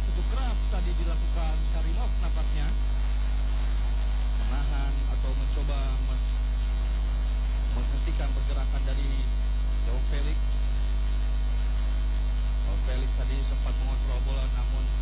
cukup keras tadi dilakukan Karimov nampaknya. Menahan atau mencoba menghentikan pergerakan dari João Felix. João Felix tadi sempat mengontrol bola namun